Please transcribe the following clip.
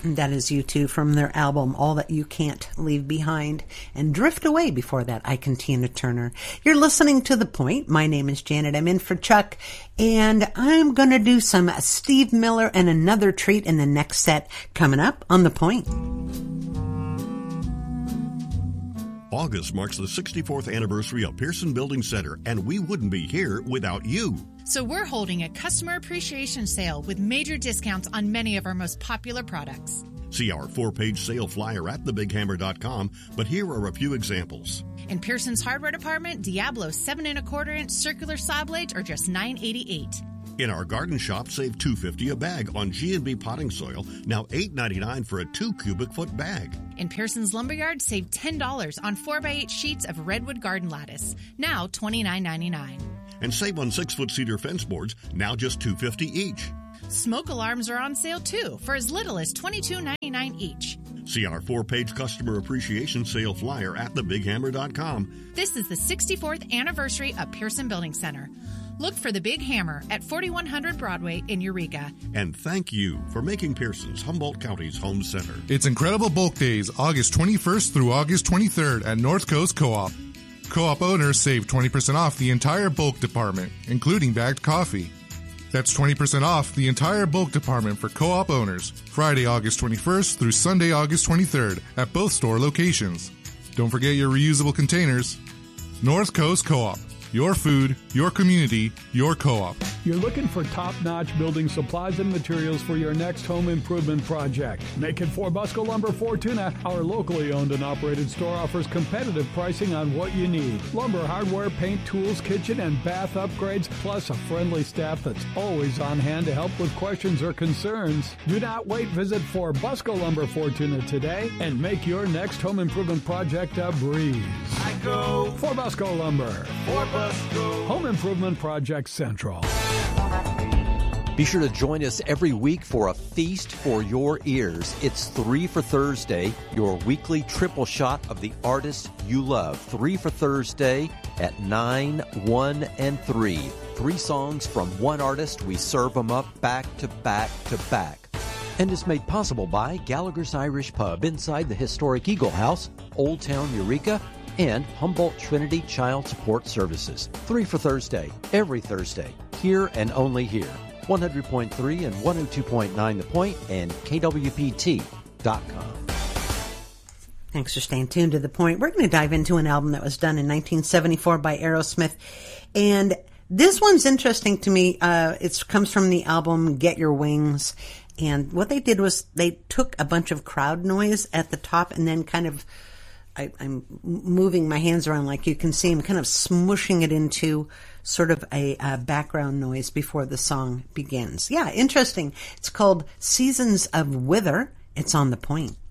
That is U2 from their album, All That You Can't Leave Behind. And Drift Away before that, Ike Tina Turner. You're listening to The Point. My name is Janet. I'm in for Chuck. And I'm going to do some Steve Miller and another treat in the next set coming up on The Point. August marks the 64th anniversary of Pearson Building Center, and we wouldn't be here without you. So we're holding a customer appreciation sale with major discounts on many of our most popular products. See our 4-page sale flyer at thebighammer.com, but here are a few examples. In Pearson's hardware department, Diablo 7 1/4-inch circular saw blades are just $9.88. In our garden shop, save $2.50 a bag on G&B potting soil, now $8.99 for a 2 cubic foot bag. In Pearson's Lumberyard, save $10 on 4x8 sheets of redwood garden lattice, now $29.99. And save on 6-foot cedar fence boards, now just $2.50 each. Smoke alarms are on sale too, for as little as $22.99 each. See our 4-page customer appreciation sale flyer at thebighammer.com. This is the 64th anniversary of Pearson Building Center. Look for the Big Hammer at 4100 Broadway in Eureka. And thank you for making Pearson's Humboldt County's home center. It's Incredible Bulk Days, August 21st through August 23rd at North Coast Co-op. Co-op owners save 20% off the entire bulk department, including bagged coffee. That's 20% off the entire bulk department for co-op owners, Friday, August 21st through Sunday, August 23rd at both store locations. Don't forget your reusable containers. North Coast Co-op. Your food, your community, your co-op. You're looking for top-notch building supplies and materials for your next home improvement project. Make it for Busco Lumber Fortuna. Our locally owned and operated store offers competitive pricing on what you need. Lumber, hardware, paint, tools, kitchen, and bath upgrades, plus a friendly staff that's always on hand to help with questions or concerns. Do not wait. Visit for Busco Lumber Fortuna today and make your next home improvement project a breeze. I go for Busco Lumber. For Busco. Home Improvement Project Central. Be sure to join us every week for a feast for your ears. It's 3 for Thursday, your weekly triple shot of the artists you love. 3 for Thursday at 9, 1, and 3. 3 songs from one artist. We serve them up back to back to back. And is made possible by Gallagher's Irish Pub inside the historic Eagle House, Old Town Eureka, and Humboldt Trinity Child Support Services. 3 for Thursday, every Thursday, here and only here. 100.3 and 102.9 The Point and KWPT.com. Thanks for staying tuned to The Point. We're going to dive into an album that was done in 1974 by Aerosmith. And this one's interesting to me. It comes from the album Get Your Wings. And what they did was they took a bunch of crowd noise at the top and then kind of I'm moving my hands around like you can see. I'm kind of smushing it into sort of a background noise before the song begins. Yeah, interesting. It's called Seasons of Wither. It's on The Point.